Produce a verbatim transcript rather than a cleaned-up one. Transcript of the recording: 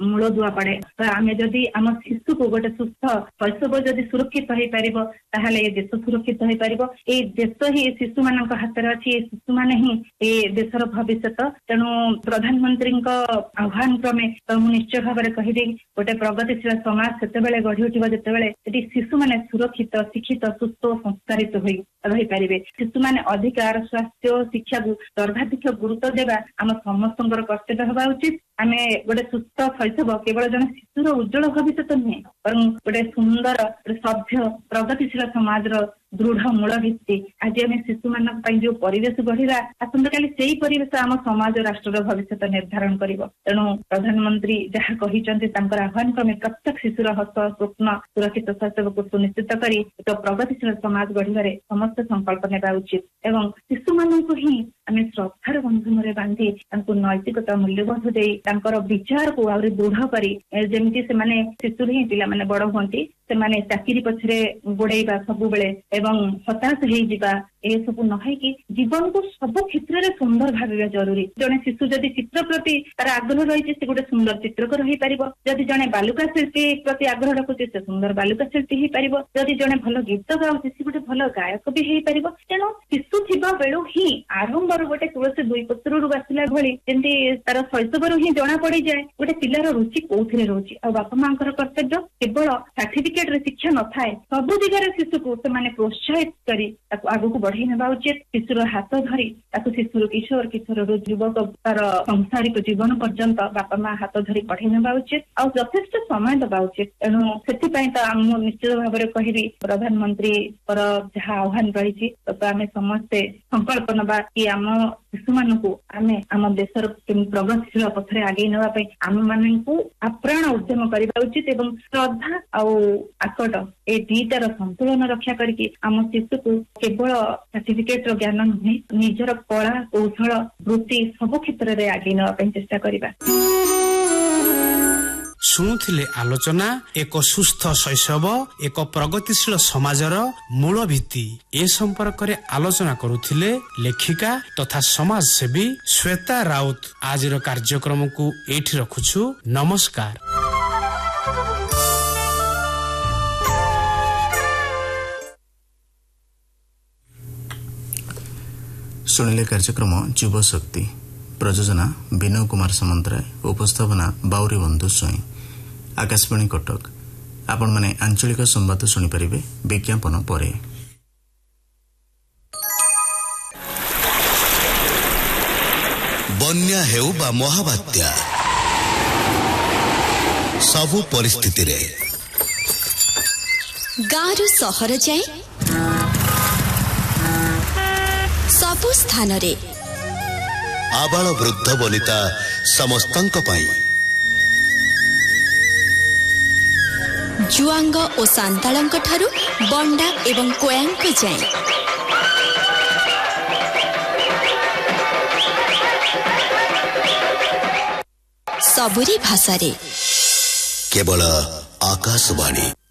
मूलदुआ पड़े। तो आम जदि आम शिशु को गोटे सुस्थ शैशव जदि सुरक्षित हो पारिबो ताहले ये देश सुरक्षित हो पारिबो। ए देश ही शिशु मानक हाथ में अच्छी, शिशु माने ही ए देशर भविष्य। तेणु प्रधानमंत्री आह्वान क्रमे तो मुझे निश्चय भाव में कहीदे गोटे प्रगतिशील समाज से गढ़ी उठिब जितेबाला शिशु मैंने सुरक्षित शिक्षित सुस्थ संस्कारित हो रही पारे। शिशु मैंने अधिकार स्वास्थ्य शिक्षा को सर्वाधिक गुरुत्व देवा आम समस्त कर्तव्य हवा उचित। आम गोटे सुस्थ शैशव केवल जन शिशुर उज्जवल भविष्य नुहे बर गोटे सुंदर सभ्य प्रगतिशील समाज दृढ़ मूल भित्ति। आज आम शिशु मान जो परिवेश गढ़ा आसंता काली से ही परिवेश आम समाज राष्ट्र भविष्य निर्धारण कर। तेणु प्रधानमंत्री जहाँ कहते आह्वान क्रमे प्रत्येक शिशुर हस स्वप्न सुरक्षित शैशव को सुनिश्चित कर एक प्रगतिशील समाज गढ़ समस्त संकल्प नेबा उचित एवं शिशु मानक ही आम श्रद्धार बंधन में बांधि नैतिकता मूल्यबोध दे विचार को आहरी दृढ़ कर जमी से शिशु ही पिला माने बड़ हुंती से चाकरी पछरे गोड़ेबा सब बेले एवं हताश हो सब नई कि जीवन को सब क्षेत्र में सुंदर भाव जरूरी। जड़े शिशु जदि चित्र प्रति तार आग्रह रही से गोटे सुंदर चित्रकर हो पार। जदि जड़े बालुका शिल्पी प्रति आग्रह रखुचे से सुंदर बालुका शिल्पी हो पार। जदि जड़े भल गीत गाँचे से गोटे भल गायक भी हो पार। तेणु शिशु थिबा बेलू ही आरंभ गोटे तुलसी दुई पत्रु बासिला भली जमी तार शैशव ही जना पड़ जाए गोटे पिलार रुचि कौन रोचे। आ बापा माँ कर्तव्य केवल सर्टिफिकेट रे शिक्षा न थाए सबु जगार शिशु को से प्रोत्साहित करी आगु को बढ़ई नेबा उचित। शिशुर हाथ धरी शिशुर किशोर किशोर युवक तार सांसारिक जीवन पर्यंत बापा माँ हाथ धरी बढ़ई नेबा उचित आ यथेष्ट समय देवा उचित। तेणु से निश्चित भाव में कहबी प्रधानमंत्री जहाँ आह्वान रही तो आम समस्ते संकल्प नवा कि आम शिशु मान को आम आम देशर प्रगतिशील पथरे आगे नापी आम मान आप्राण उद्यम करने उचित एवं श्रद्धा आकट ए दीटार संतुलन रक्षा करके आम शिशु को केवल सर्टिफिकेट ज्ञान नुहे निजर कला कौशल वृत्ति सब क्षेत्र में आगे नापी चेष्टा करबा। शुणुथिले आलोचना एक सुस्थ शैशव एक प्रगतिशील समाजर मूल भित्ति ए संपर्क रे आलोचना करुथिले लेखिका तथा समाज सेवी श्वेता राउत। आज रो कार्यक्रम को एठी रखुछु। नमस्कार। सुनिले कार्यक्रम युव शक्ति प्रयोजना विनय कुमार सामंतराय उपस्थापना बाउरी बंधु स्वयं आकाशवाणी कटक। आपण माने आंचलिक संवाद सुनी परिबे विज्ञापन परे। बन्या हेउ बा महाबात्या सबु परिस्थिति रे गारु सहर जाए सबु स्थान रे आबाल वृद्ध वनिता समस्तंक पाई जुआंग और सांतालंक ठारू बंडा एवं कोयांक जाए सबुरी भाषा रे केवल आकाशवाणी।